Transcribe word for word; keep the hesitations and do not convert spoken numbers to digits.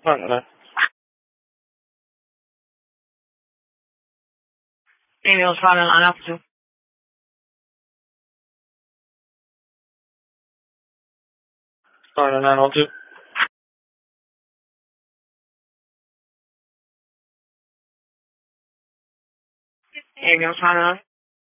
Alright. Amy was running on up to. Alright, nine one two. Amy was running on.